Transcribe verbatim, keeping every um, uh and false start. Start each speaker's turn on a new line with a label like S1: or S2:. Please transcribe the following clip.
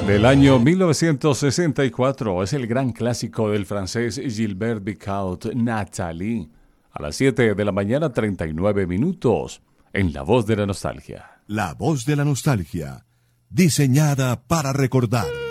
S1: Del año mil novecientos sesenta y cuatro es el gran clásico del francés Gilbert Bécaud, Nathalie. A las siete de la mañana, treinta y nueve minutos, en La Voz de la Nostalgia.
S2: La Voz de la Nostalgia, diseñada para recordar.